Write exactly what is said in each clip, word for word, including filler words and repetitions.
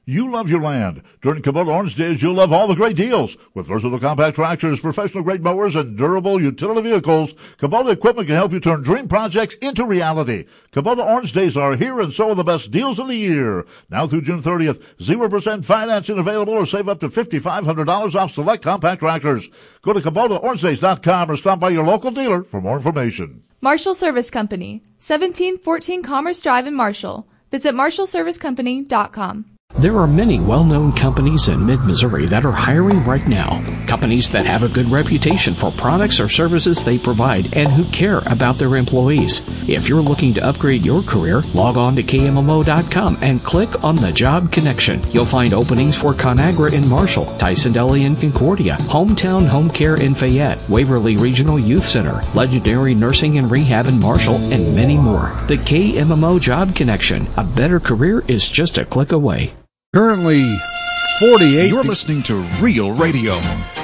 You love your land. During Kubota Orange Days, you'll love all the great deals. With versatile compact tractors, professional-grade mowers, and durable utility vehicles, Kubota equipment can help you turn dream projects into reality. Kubota Orange Days are here, and so are the best deals of the year. Now through June thirtieth, zero percent financing available, or save up to five thousand five hundred dollars off select compact tractors. Go to Kubota Orange Days dot com or stop by your local dealer for more information. Marshall Service Company, seventeen fourteen Commerce Drive in Marshall. Visit marshall service company dot com. There are many well-known companies in mid-Missouri that are hiring right now. Companies that have a good reputation for products or services they provide and who care about their employees. If you're looking to upgrade your career, log on to K M M O dot com and click on the Job Connection. You'll find openings for ConAgra in Marshall, Tyson Deli in Concordia, Hometown Home Care in Fayette, Waverly Regional Youth Center, Legendary Nursing and Rehab in Marshall, and many more. The K M M O Job Connection. A better career is just a click away. Currently forty-eight. You're listening to Real Radio,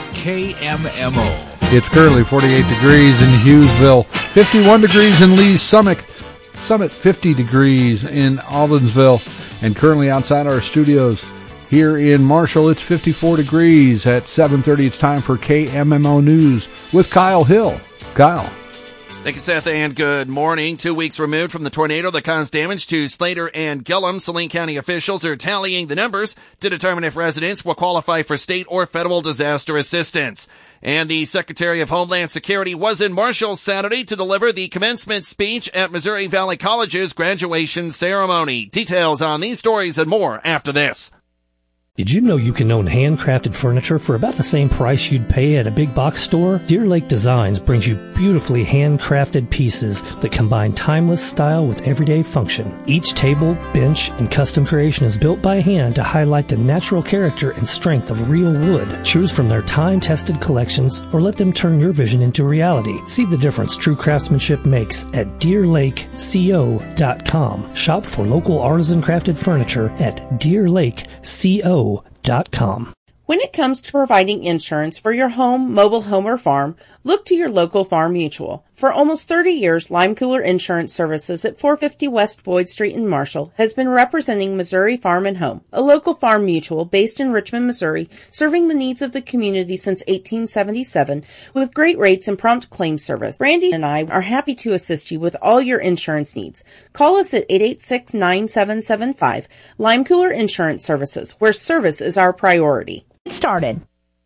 K M M O. It's currently forty-eight degrees in Hughesville, fifty-one degrees in Lee's Summit, Summit fifty degrees in Aldinsville, and currently outside our studios here in Marshall, it's fifty-four degrees. At seven thirty, it's time for K M M O News with Kyle Hill. Kyle. Thank you, Seth, and good morning. Two weeks removed from the tornado that caused damage to Slater and Gillum, Saline County officials are tallying the numbers to determine if residents will qualify for state or federal disaster assistance. And the Secretary of Homeland Security was in Marshall Saturday to deliver the commencement speech at Missouri Valley College's graduation ceremony. Details on these stories and more after this. Did you know you can own handcrafted furniture for about the same price you'd pay at a big box store? Deer Lake Designs brings you beautifully handcrafted pieces that combine timeless style with everyday function. Each table, bench, and custom creation is built by hand to highlight the natural character and strength of real wood. Choose from their time-tested collections or let them turn your vision into reality. See the difference true craftsmanship makes at deer lake co dot com. Shop for local artisan crafted furniture at deer lake co dot com. When it comes to providing insurance for your home, mobile home, or farm, look to your local Farm Mutual. For almost thirty years, Lime Cooler Insurance Services at four fifty West Boyd Street in Marshall has been representing Missouri Farm and Home, a local farm mutual based in Richmond, Missouri, serving the needs of the community since eighteen seventy-seven with great rates and prompt claim service. Brandy and I are happy to assist you with all your insurance needs. Call us at eight eight six, nine seven seven five. Lime Cooler Insurance Services, where service is our priority. Started.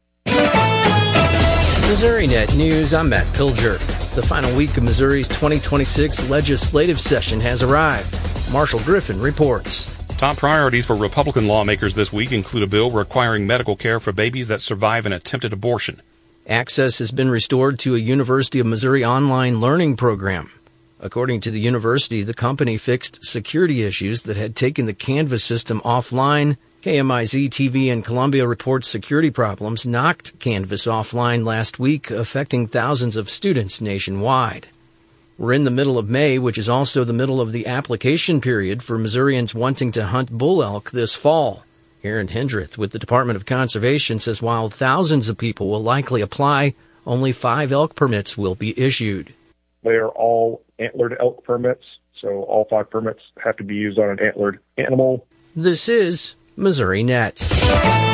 MissouriNet News, I'm Matt Pilger. The final week of Missouri's twenty twenty-six legislative session has arrived. Marshall Griffin reports. Top priorities for Republican lawmakers this week include a bill requiring medical care for babies that survive an attempted abortion. Access has been restored to a University of Missouri online learning program. According to the university, the company fixed security issues that had taken the Canvas system offline. K M I Z T V in Columbia reports security problems knocked Canvas offline last week, affecting thousands of students nationwide. We're in the middle of May, which is also the middle of the application period for Missourians wanting to hunt bull elk this fall. Aaron Hendrith with the Department of Conservation says while thousands of people will likely apply, only five elk permits will be issued. They are all antlered elk permits, so all five permits have to be used on an antlered animal. This is MissouriNet.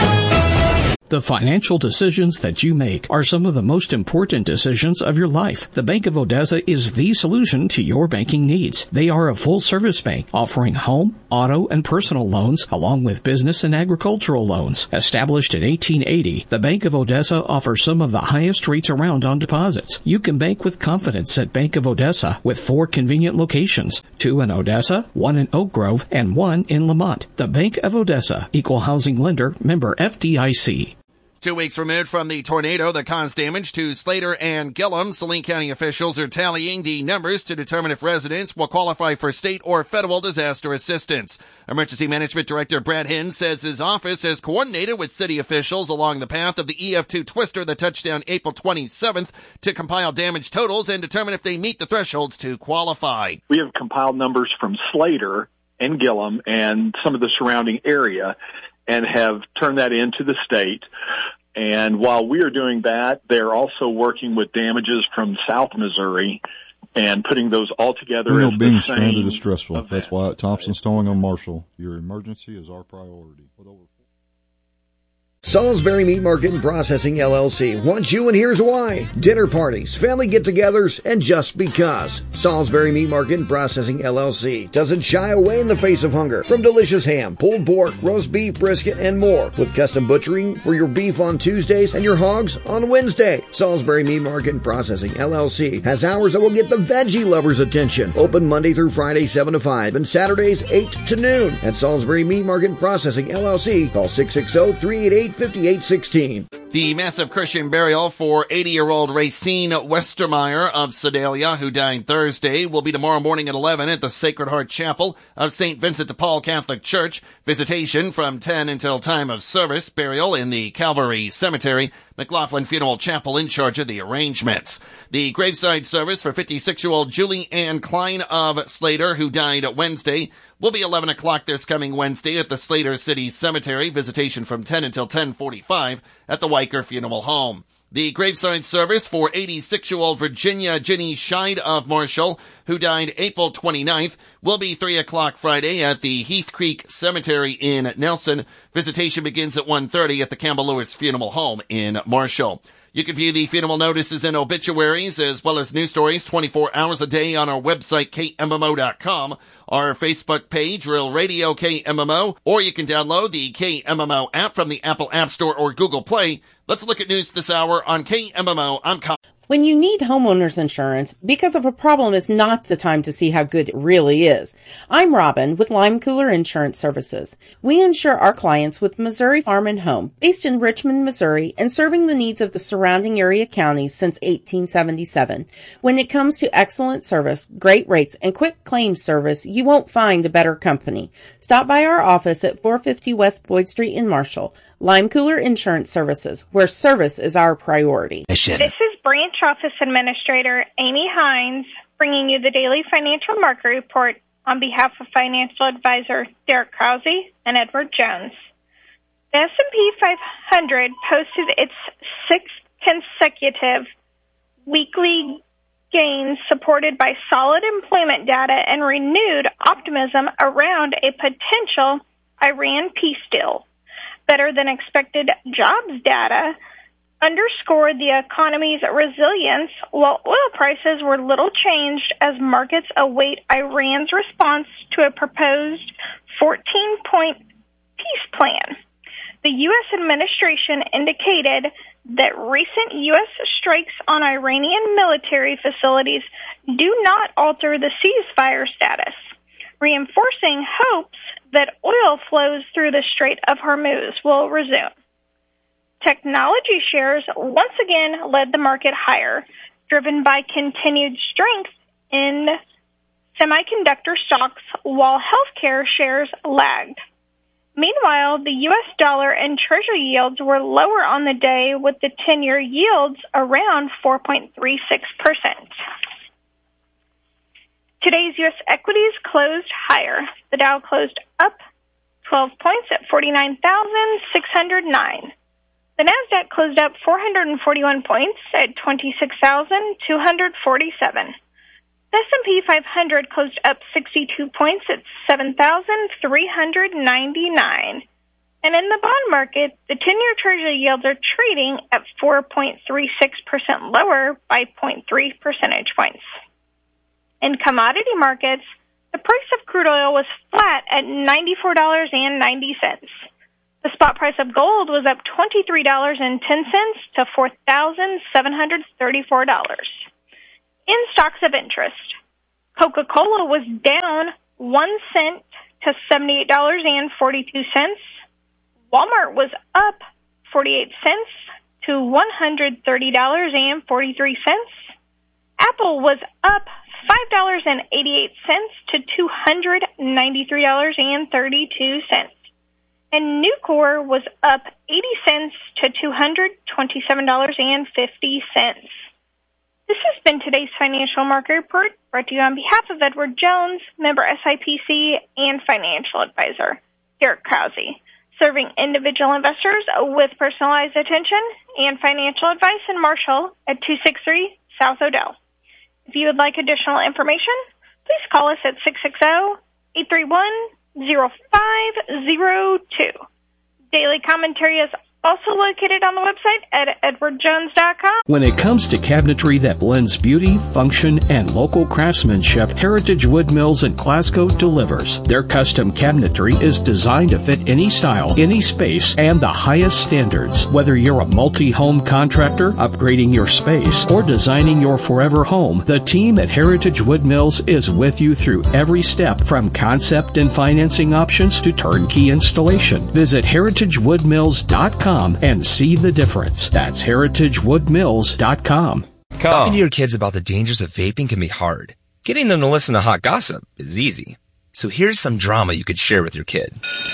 The financial decisions that you make are some of the most important decisions of your life. The Bank of Odessa is the solution to your banking needs. They are a full-service bank offering home, auto, and personal loans along with business and agricultural loans. Established in eighteen eighty, the Bank of Odessa offers some of the highest rates around on deposits. You can bank with confidence at Bank of Odessa with four convenient locations, two in Odessa, one in Oak Grove, and one in Lamont. The Bank of Odessa, Equal Housing Lender, member F D I C. Two weeks removed from the tornado that caused damage to Slater and Gillum, Saline County officials are tallying the numbers to determine if residents will qualify for state or federal disaster assistance. Emergency Management Director Brad Hinn says his office has coordinated with city officials along the path of the E F two twister that touched down April twenty-seventh to compile damage totals and determine if they meet the thresholds to qualify. We have compiled numbers from Slater and Gillum and some of the surrounding area and have turned that into the state. And while we are doing that, they're also working with damages from South Missouri and putting those all together. We know as being the same stranded is stressful. event. That's why at Thompson's Towing on Marshall, your emergency is our priority. Salisbury Meat Market and Processing, L L C wants you, and here's why. Dinner parties, family get-togethers, and just because. Salisbury Meat Market and Processing, L L C doesn't shy away in the face of hunger. From delicious ham, pulled pork, roast beef, brisket, and more. With custom butchering for your beef on Tuesdays and your hogs on Wednesday. Salisbury Meat Market and Processing, L L C has hours that will get the veggie lovers' attention. Open Monday through Friday, seven to five, and Saturdays, eight to noon. At Salisbury Meat Market and Processing, L L C, call six six zero, three eight eight, five eight one six. The massive Christian burial for eighty-year-old Racine Westermeyer of Sedalia, who died Thursday, will be tomorrow morning at eleven at the Sacred Heart Chapel of Saint Vincent de Paul Catholic Church. Visitation from ten until time of service. Burial in the Calvary Cemetery. McLaughlin Funeral Chapel in charge of the arrangements. The graveside service for fifty-six-year-old Julie Ann Klein of Slater, who died Wednesday, will be eleven o'clock this coming Wednesday at the Slater City Cemetery. Visitation from ten until ten forty-five at the Weicker Funeral Home. The graveside service for eighty-six-year-old Virginia Ginny Scheid of Marshall, who died April twenty-ninth, will be three o'clock Friday at the Heath Creek Cemetery in Nelson. Visitation begins at one thirty at the Campbell Lewis Funeral Home in Marshall. You can view the funeral notices and obituaries as well as news stories twenty-four hours a day on our website, K M M O dot com, our Facebook page, Real Radio K M M O, or you can download the K M M O app from the Apple App Store or Google Play. Let's look at news this hour on K M M O. I'm Con- When you need homeowners insurance, because of a problem is not the time to see how good it really is. I'm Robin with Lime Cooler Insurance Services. We insure our clients with Missouri Farm and Home, based in Richmond, Missouri, and serving the needs of the surrounding area counties since eighteen seventy-seven. When it comes to excellent service, great rates, and quick claims service, you won't find a better company. Stop by our office at four fifty West Boyd Street in Marshall. Lime Cooler Insurance Services, where service is our priority. This is Branch Office Administrator Amy Hines bringing you the daily financial market report on behalf of financial advisor Derek Krause and Edward Jones. The S and P five hundred posted its sixth consecutive weekly gains supported by solid employment data and renewed optimism around a potential Iran peace deal. Better than expected jobs data underscored the economy's resilience, while oil prices were little changed as markets await Iran's response to a proposed fourteen-point peace plan. The U S administration indicated that recent U S strikes on Iranian military facilities do not alter the ceasefire status, reinforcing hopes that oil flows through the Strait of Hormuz will resume. Technology shares once again led the market higher, driven by continued strength in semiconductor stocks, while healthcare shares lagged. Meanwhile, the U S dollar and Treasury yields were lower on the day, with the ten-year yields around four point three six percent. Today's U S equities closed higher. The Dow closed up twelve points at forty-nine thousand six hundred nine. The Nasdaq closed up four hundred forty-one points at twenty-six thousand two hundred forty-seven. The S and P five hundred closed up sixty-two points at seven thousand three hundred ninety-nine. And in the bond market, the ten-year Treasury yields are trading at four point three six percent lower by zero point three percentage points. In commodity markets, the price of crude oil was flat at ninety-four dollars and ninety cents. The spot price of gold was up twenty-three dollars and ten cents to four thousand seven hundred thirty-four dollars. In stocks of interest, Coca-Cola was down one cent to seventy-eight dollars and forty-two cents. Walmart was up forty-eight cents to one hundred thirty dollars and forty-three cents. Apple was up five dollars and eighty-eight cents to two hundred ninety-three dollars and thirty-two cents. And Nucor was up eighty cents to two hundred twenty-seven dollars and fifty cents. This has been today's financial market report, brought to you on behalf of Edward Jones, member S I P C, and financial advisor Derek Krause, serving individual investors with personalized attention and financial advice in Marshall at two sixty-three South Odell. If you would like additional information, please call us at six six zero, eight three one, zero five zero two. Daily commentary is also located on the website at edward jones dot com. When it comes to cabinetry that blends beauty, function, and local craftsmanship, Heritage Wood Mills in Glasgow delivers. Their custom cabinetry is designed to fit any style, any space, and the highest standards. Whether you're a multi-home contractor, upgrading your space, or designing your forever home, the team at Heritage Wood Mills is with you through every step, from concept and financing options to turnkey installation. Visit heritage wood mills dot com and see the difference. That's heritage wood mills dot com. Talking to your kids about the dangers of vaping can be hard. Getting them to listen to hot gossip is easy. So here's some drama you could share with your kid.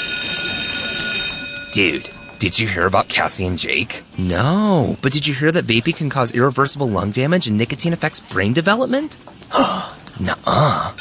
Dude, did you hear about Cassie and Jake? No, but did you hear that vaping can cause irreversible lung damage and nicotine affects brain development? Nuh-uh.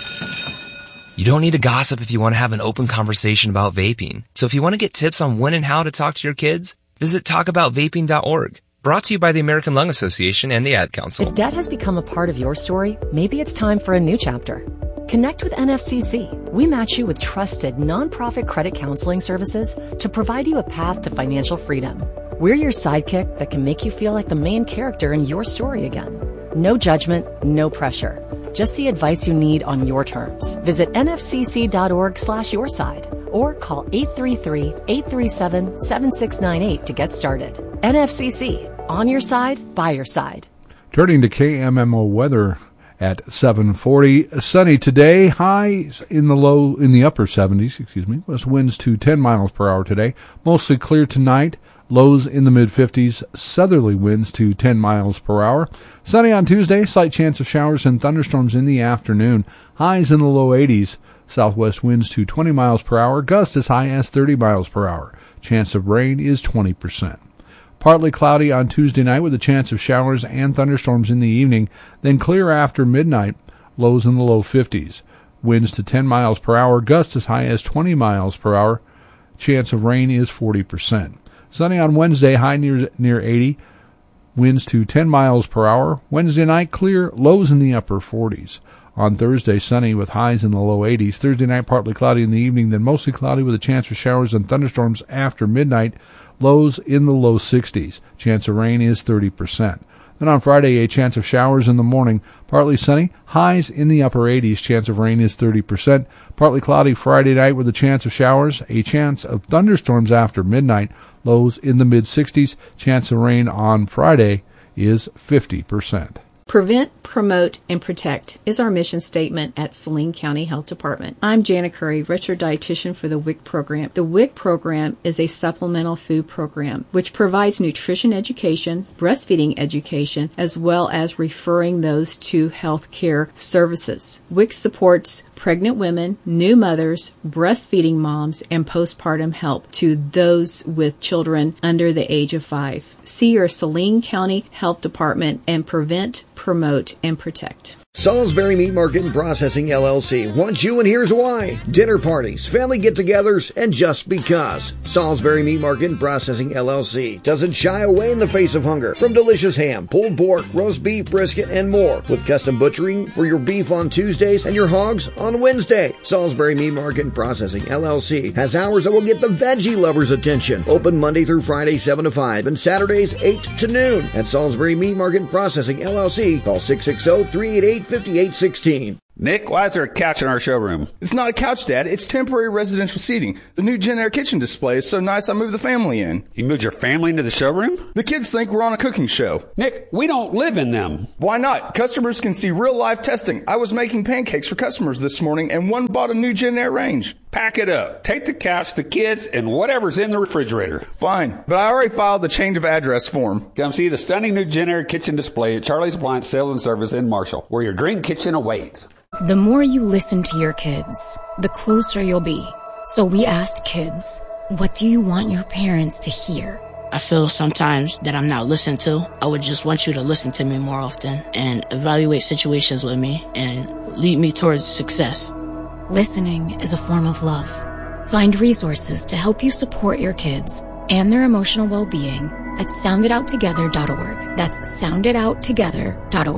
You don't need to gossip if you want to have an open conversation about vaping. So if you want to get tips on when and how to talk to your kids, visit talk about vaping dot org. Brought to you by the American Lung Association and the Ad Council. If debt has become a part of your story, maybe it's time for a new chapter. Connect with N F C C. We match you with trusted nonprofit credit counseling services to provide you a path to financial freedom. We're your sidekick that can make you feel like the main character in your story again. No judgment, no pressure. Just the advice you need on your terms. Visit N F C C dot org slash your side or call eight three three, eight three seven, seven six nine eight to get started. N F C C, on your side, by your side. Turning to K M M O weather at seven forty. Sunny today, highs in the low, in the upper seventies, excuse me. West winds to ten miles per hour today. Mostly clear tonight. Lows in the mid-fifties, southerly winds to ten miles per hour. Sunny on Tuesday, slight chance of showers and thunderstorms in the afternoon. Highs in the low eighties, southwest winds to twenty miles per hour, gusts as high as thirty miles per hour. Chance of rain is twenty percent. Partly cloudy on Tuesday night with a chance of showers and thunderstorms in the evening, then clear after midnight, lows in the low fifties. Winds to ten miles per hour, gusts as high as twenty miles per hour. Chance of rain is forty percent. Sunny on Wednesday, high near near eighty, winds to ten miles per hour. Wednesday night, clear, lows in the upper forties. On Thursday, sunny with highs in the low eighties. Thursday night, partly cloudy in the evening, then mostly cloudy with a chance for showers and thunderstorms after midnight. Lows in the low sixties. Chance of rain is thirty percent. Then on Friday, a chance of showers in the morning, partly sunny, highs in the upper eighties, chance of rain is thirty percent. Partly cloudy Friday night with a chance of showers, a chance of thunderstorms after midnight, lows in the mid-sixties, chance of rain on Friday is fifty percent. Prevent, promote, and protect is our mission statement at Saline County Health Department. I'm Jana Curry, registered dietitian for the W I C program. The W I C program is a supplemental food program which provides nutrition education, breastfeeding education, as well as referring those to health care services. W I C supports pregnant women, new mothers, breastfeeding moms, and postpartum help to those with children under the age of five. See your Saline County Health Department and prevent, promote, and protect. Salisbury Meat Market and Processing L L C wants you, and here's why. Dinner parties, family get-togethers, and just because. Salisbury Meat Market and Processing L L C doesn't shy away in the face of hunger. From delicious ham, pulled pork, roast beef, brisket, and more. With custom butchering for your beef on Tuesdays and your hogs on Wednesday. Salisbury Meat Market and Processing L L C has hours that will get the veggie lovers' attention. Open Monday through Friday, seven to five, and Saturdays, eight to noon. At Salisbury Meat Market and Processing L L C, call six six zero, three eight eight, five eight one six. Nick, why is there a couch in our showroom? It's not a couch, Dad. It's temporary residential seating. The new Gen Air kitchen display is so nice I moved the family in. You moved your family into the showroom? The kids think we're on a cooking show. Nick, we don't live in them. Why not? Customers can see real live testing. I was making pancakes for customers this morning and one bought a new Gen Air range. Pack it up. Take the couch, the kids, and whatever's in the refrigerator. Fine, but I already filed the change of address form. Come see the stunning new Gen Air kitchen display at Charlie's Appliance Sales and Service in Marshall, where your dream kitchen awaits. The more you listen to your kids, the closer you'll be. So we asked kids, what do you want your parents to hear? I feel sometimes that I'm not listened to. I would just want you to listen to me more often and evaluate situations with me and lead me towards success. Listening is a form of love. Find resources to help you support your kids and their emotional well-being at sound it out together dot org. That's sound it out together dot org.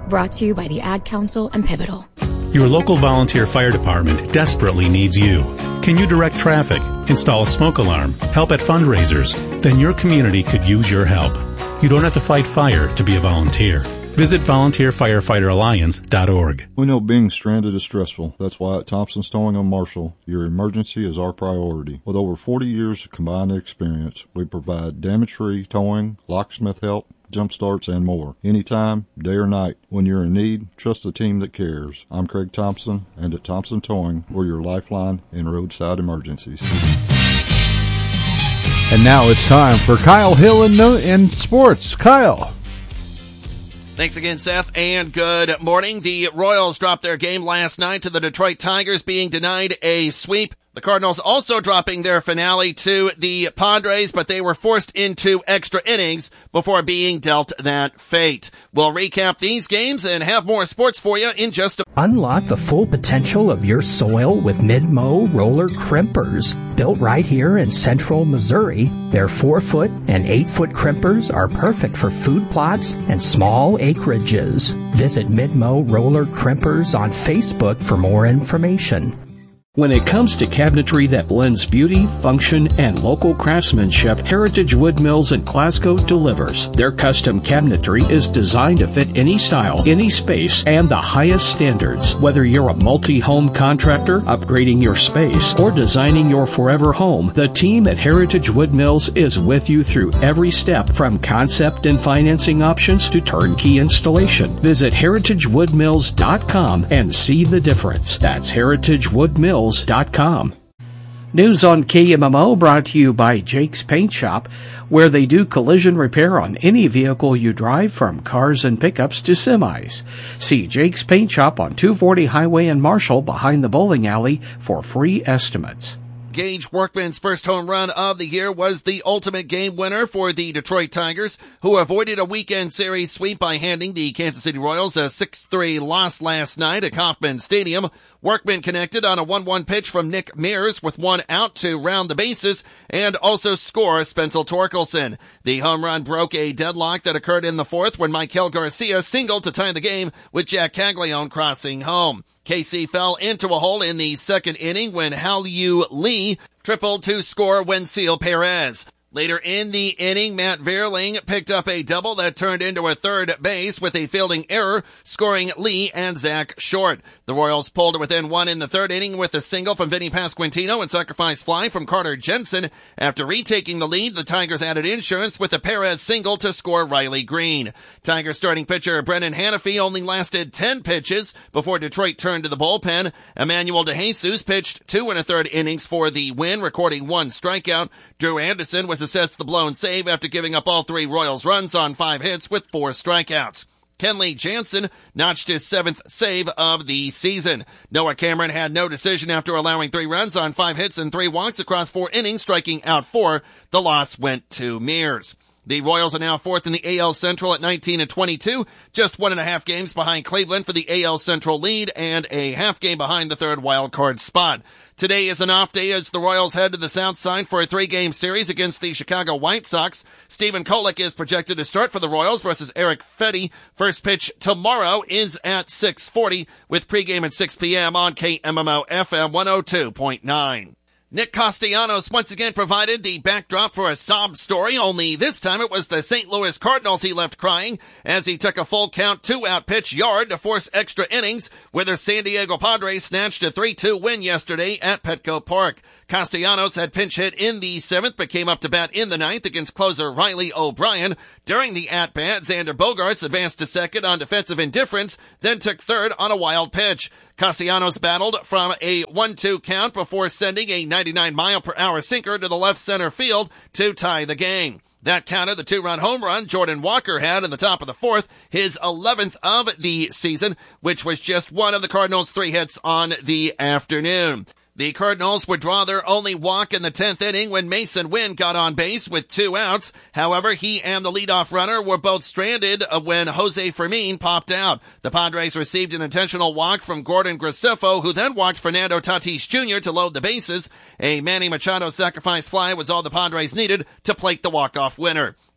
Brought to you by the Ad Council and Pivotal. Your local volunteer fire department desperately needs you. Can you direct traffic, install a smoke alarm, help at fundraisers? Then your community could use your help. You don't have to fight fire to be a volunteer. Visit volunteer firefighter alliance dot org. We know being stranded is stressful. That's why at Thompson's Towing on Marshall, your emergency is our priority. With over forty years of combined experience, we provide damage-free towing, locksmith help, jump starts, and more. Anytime, day or night, when you're in need, trust the team that cares. I'm Craig Thompson, and at Thompson Towing, we're your lifeline in roadside emergencies. And now it's time for Kyle Hill in, no- in sports. Kyle. Thanks again, Seth, and good morning. The Royals dropped their game last night to the Detroit Tigers, being denied a sweep. The Cardinals also dropping their finale to the Padres, but they were forced into extra innings before being dealt that fate. We'll recap these games and have more sports for you in just a... Unlock the full potential of your soil with Mid-Mow roller crimpers. Built right here in central Missouri, their four-foot and eight-foot crimpers are perfect for food plots and small acreages. Visit Mid-Mow Roller Crimpers on Facebook for more information. When it comes to cabinetry that blends beauty, function, and local craftsmanship, Heritage Wood Mills in Glasgow delivers. Their custom cabinetry is designed to fit any style, any space, and the highest standards. Whether you're a multi-home contractor, upgrading your space, or designing your forever home, the team at Heritage Wood Mills is with you through every step, from concept and financing options to turnkey installation. Visit heritage wood mills dot com and see the difference. That's heritage wood mills dot com. News on K M M O brought to you by Jake's Paint Shop, where they do collision repair on any vehicle you drive, from cars and pickups to semis. See Jake's Paint Shop on two forty Highway in Marshall behind the bowling alley for free estimates. Gage Workman's first home run of the year was the ultimate game winner for the Detroit Tigers, who avoided a weekend series sweep by handing the Kansas City Royals a six three loss last night at Kauffman Stadium. Workman connected on a one one pitch from Nick Mears with one out to round the bases and also score Spencer Torkelson. The home run broke a deadlock that occurred in the fourth when Michael Garcia singled to tie the game with Jack Caglione crossing home. K C fell into a hole in the second inning when Hallyu Lee tripled to score Wenceel Perez. Later in the inning, Matt Vierling picked up a double that turned into a third base with a fielding error, scoring Lee and Zach Short. The Royals pulled it within one in the third inning with a single from Vinny Pasquantino and sacrifice fly from Carter Jensen. After retaking the lead, the Tigers added insurance with a Perez single to score Riley Green. Tigers starting pitcher Brennan Hanafy only lasted ten pitches before Detroit turned to the bullpen. Emmanuel DeJesus pitched two and a third innings for the win, recording one strikeout. Drew Anderson was assessed the blown save after giving up all three Royals runs on five hits with four strikeouts. Kenley Jansen notched his seventh save of the season. Noah Cameron had no decision after allowing three runs on five hits and three walks across four innings, striking out four. The loss went to Mears. The Royals are now fourth in the A L Central at nineteen and twenty-two, just one and a half games behind Cleveland for the A L Central lead and a half game behind the third wild card spot. Today is an off day as the Royals head to the South Side for a three-game series against the Chicago White Sox. Stephen Kolek is projected to start for the Royals versus Eric Fetty. First pitch tomorrow is at six forty with pregame at six p.m. on K M M O F M one oh two point nine. Nick Castellanos once again provided the backdrop for a sob story, only this time it was the Saint Louis Cardinals he left crying as he took a full count two-out pitch yard to force extra innings, where the San Diego Padres snatched a three two win yesterday at Petco Park. Castellanos had pinch hit in the seventh, but came up to bat in the ninth against closer Riley O'Brien. During the at-bat, Xander Bogaerts advanced to second on defensive indifference, then took third on a wild pitch. Castellanos battled from a one two count before sending a ninety-nine mile per hour sinker to the left center field to tie the game. That counted the two-run home run Jordan Walker had in the top of the fourth, his eleventh of the season, which was just one of the Cardinals' three hits on the afternoon. The Cardinals would draw their only walk in the tenth inning when Mason Wynn got on base with two outs. However, he and the leadoff runner were both stranded when Jose Fermin popped out. The Padres received an intentional walk from Gordon Graceffo, who then walked Fernando Tatis Junior to load the bases. A Manny Machado sacrifice fly was all the Padres needed to plate the walk-off winner.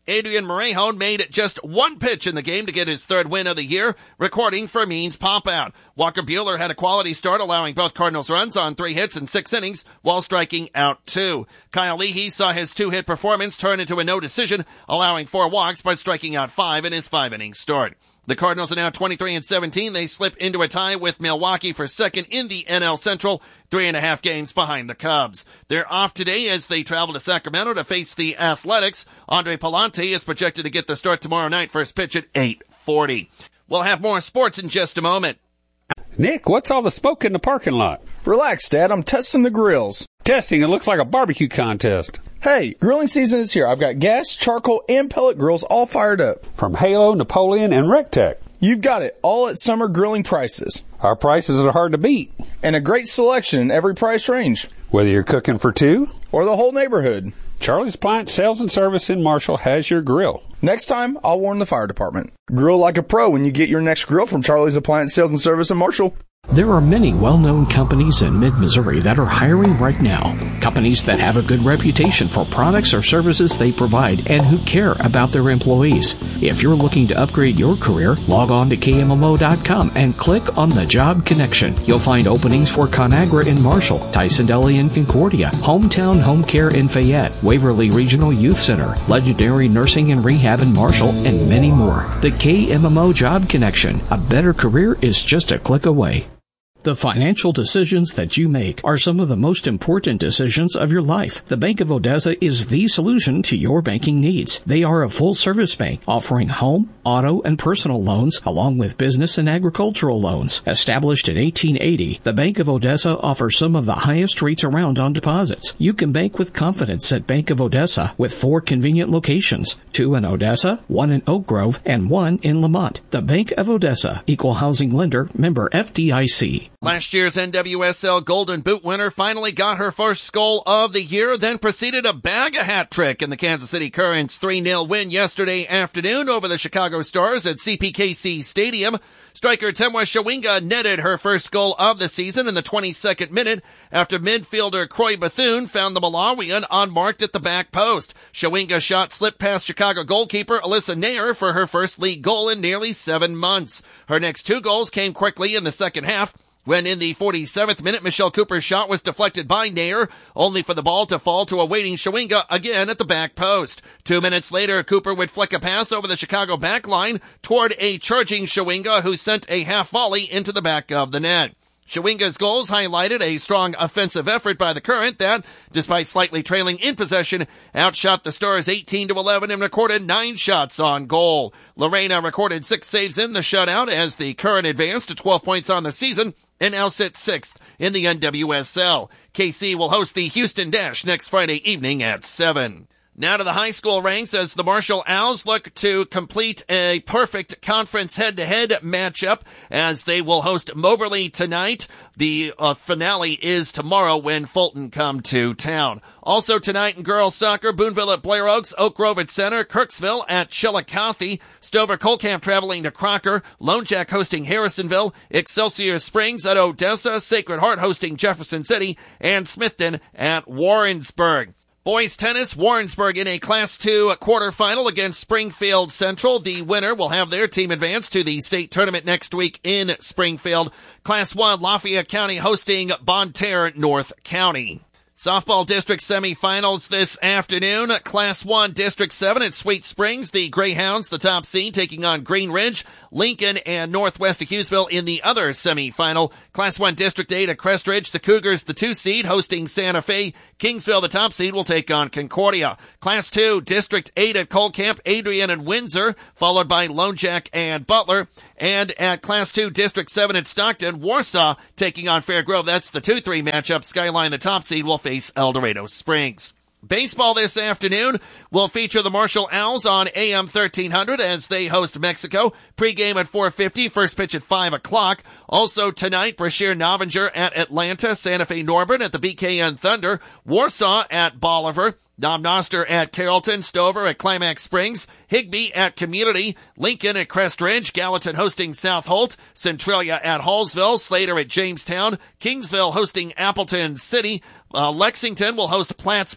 Adrian Morejon made just one pitch in the game to get his third win of the year, recording Fermin's pop-out. Walker Buehler had a quality start, allowing both Cardinals runs on three hits in six innings while striking out two. Kyle Leahy saw his two-hit performance turn into a no-decision, allowing four walks but striking out five in his five-inning start. The Cardinals are now twenty-three and seventeen. They slip into a tie with Milwaukee for second in the N L Central, three and a half games behind the Cubs. They're off today as they travel to Sacramento to face the Athletics. Andre Palante is projected to get the start tomorrow night, first pitch at eight forty. We'll have more sports in just a moment. Nick, what's all the smoke in the parking lot? Relax, Dad. I'm testing the grills. Testing? It looks like a barbecue contest. Hey, grilling season is here. I've got gas, charcoal, and pellet grills all fired up. From Halo, Napoleon, and Rectech. You've got it, all at summer grilling prices. Our prices are hard to beat. And a great selection in every price range. Whether you're cooking for two or the whole neighborhood. Charlie's Appliance Sales and Service in Marshall has your grill. Next time, I'll warn the fire department. Grill like a pro when you get your next grill from Charlie's Appliance Sales and Service in Marshall. There are many well-known companies in mid-Missouri that are hiring right now. Companies that have a good reputation for products or services they provide and who care about their employees. If you're looking to upgrade your career, log on to K M M O dot com and click on the Job Connection. You'll find openings for ConAgra in Marshall, Tyson Deli in Concordia, Hometown Home Care in Fayette, Waverly Regional Youth Center, Legendary Nursing and Rehab in Marshall, and many more. The K M M O Job Connection. A better career is just a click away. The financial decisions that you make are some of the most important decisions of your life. The Bank of Odessa is the solution to your banking needs. They are a full-service bank offering home, auto, and personal loans along with business and agricultural loans. Established in eighteen eighty, the Bank of Odessa offers some of the highest rates around on deposits. You can bank with confidence at Bank of Odessa with four convenient locations, two in Odessa, one in Oak Grove, and one in Lamont. The Bank of Odessa, Equal Housing Lender, member F D I C. Last year's N W S L Golden Boot winner finally got her first goal of the year, then proceeded to bag a hat trick in the Kansas City Currents three nil win yesterday afternoon over the Chicago Stars at C P K C Stadium. Striker Temwa Shawinga netted her first goal of the season in the twenty-second minute after midfielder Croy Bethune found the Malawian unmarked at the back post. Shawinga's shot slipped past Chicago goalkeeper Alyssa Nair for her first league goal in nearly seven months. Her next two goals came quickly in the second half, when in the forty-seventh minute, Michelle Cooper's shot was deflected by Nair, only for the ball to fall to a waiting Shawinga again at the back post. Two minutes later, Cooper would flick a pass over the Chicago back line toward a charging Shawinga who sent a half volley into the back of the net. Shawinga's goals highlighted a strong offensive effort by the Current that, despite slightly trailing in possession, outshot the Stars eighteen to eleven and recorded nine shots on goal. Lorena recorded six saves in the shutout as the Current advanced to twelve points on the season and now sits sixth in the N W S L. K C will host the Houston Dash next Friday evening at seven. Now to the high school ranks as the Marshall Owls look to complete a perfect conference head-to-head matchup as they will host Moberly tonight. The uh, finale is tomorrow when Fulton come to town. Also tonight in girls soccer, Boonville at Blair Oaks, Oak Grove at Center, Kirksville at Chillicothe, Stover Colcamp traveling to Crocker, Lone Jack hosting Harrisonville, Excelsior Springs at Odessa, Sacred Heart hosting Jefferson City, and Smithton at Warrensburg. Boys tennis, Warrensburg in a Class two quarterfinal against Springfield Central. The winner will have their team advance to the state tournament next week in Springfield. Class one, Lafayette County hosting Bonne Terre North County. Softball District semifinals this afternoon. Class one District seven at Sweet Springs. The Greyhounds, the top seed, taking on Green Ridge. Lincoln and Northwest of Hughesville in the other semifinal. Class one District eight at Crest Ridge. The Cougars, the two seed, hosting Santa Fe. Kingsville, the top seed, will take on Concordia. Class two District eight at Colcamp, Adrian and Windsor, followed by Lone Jack and Butler. And at Class two District seven at Stockton, Warsaw taking on Fair Grove. That's the two three matchup. Skyline, the top seed, will face El Dorado Springs. Baseball this afternoon will feature the Marshall Owls on A M thirteen hundred as they host Mexico. Pre-game at four fifty, first pitch at five o'clock. Also tonight, Brashear Novinger at Atlanta, Santa Fe Norburn at the B K N Thunder, Warsaw at Bolivar, Dom Noster at Carrollton, Stover at Climax Springs, Higbee at Community, Lincoln at Crest Ridge, Gallatin hosting South Holt, Centralia at Hallsville, Slater at Jamestown, Kingsville hosting Appleton City, uh, Lexington will host Plattsburgh,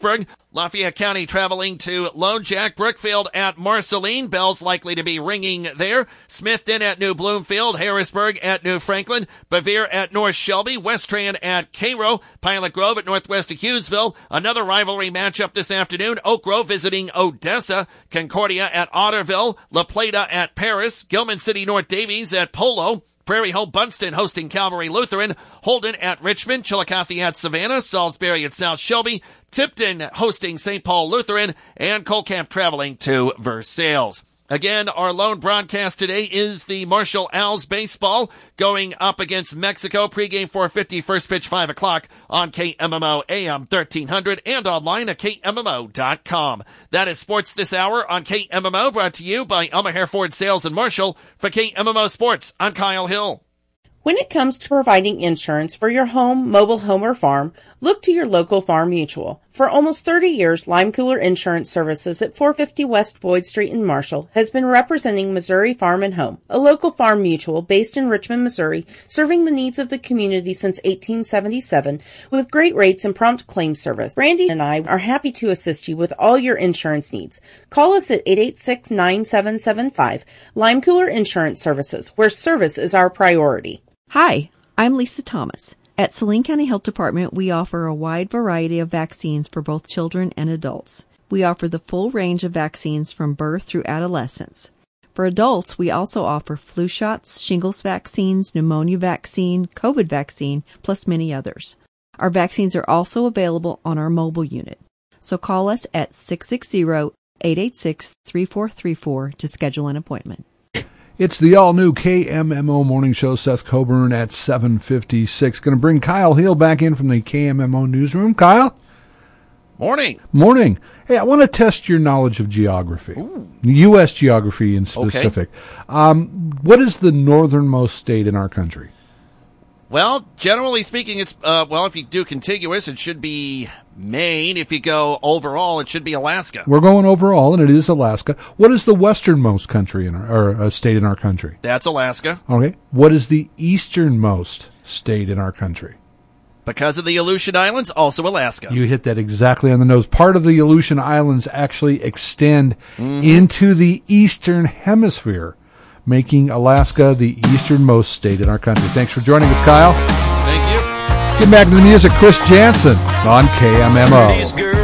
Lafayette County traveling to Lone Jack. Brookfield at Marceline. Bells likely to be ringing there. Smithton at New Bloomfield. Harrisburg at New Franklin. Bevere at North Shelby. Westran at Cairo. Pilot Grove at Northwest of Hughesville. Another rivalry matchup this afternoon. Oak Grove visiting Odessa. Concordia at Otterville. La Plata at Paris. Gilman City North Davies at Polo. Prairie Home Bunston hosting Calvary Lutheran. Holden at Richmond. Chillicothe at Savannah. Salisbury at South Shelby. Tipton hosting Saint Paul Lutheran. And Colcamp traveling to Versailles. Again, our lone broadcast today is the Marshall Owls baseball going up against Mexico. Pregame four fifty, first pitch five o'clock on K M M O A M thirteen hundred and online at K M M O dot com. That is Sports This Hour on K M M O, brought to you by Elmer Hereford Sales in Marshall. For K M M O Sports, I'm Kyle Hill. When it comes to providing insurance for your home, mobile home, or farm, look to your local Farm Mutual. For almost thirty years, Lime Cooler Insurance Services at four fifty West Boyd Street in Marshall has been representing Missouri Farm and Home, a local farm mutual based in Richmond, Missouri, serving the needs of the community since eighteen seventy-seven with great rates and prompt claim service. Brandy and I are happy to assist you with all your insurance needs. Call us at eight eight six, nine seven seven five. Lime Cooler Insurance Services, where service is our priority. Hi, I'm Lisa Thomas. At Saline County Health Department, we offer a wide variety of vaccines for both children and adults. We offer the full range of vaccines from birth through adolescence. For adults, we also offer flu shots, shingles vaccines, pneumonia vaccine, COVID vaccine, plus many others. Our vaccines are also available on our mobile unit. So call us at six six zero, eight eight six, three four three four to schedule an appointment. It's the all-new K M M O Morning Show. Seth Coburn at seven fifty-six. Going to bring Kyle Hill back in from the K M M O newsroom. Kyle? Morning. Morning. Hey, I want to test your knowledge of geography. Ooh. U S geography in specific. Okay. Um, what is the northernmost state in our country? Well, generally speaking, it's, uh, well, if you do contiguous, it should be Maine. If you go overall, it should be Alaska. We're going overall, and it is Alaska. What is the westernmost country in our, or uh, state in our country? That's Alaska. Okay. What is the easternmost state in our country? Because of the Aleutian Islands, also Alaska. You hit that exactly on the nose. Part of the Aleutian Islands actually extend mm-hmm. into the eastern hemisphere, making Alaska the easternmost state in our country. Thanks for joining us, Kyle. Thank you. Get back to the music. Chris Jansen on K M M O.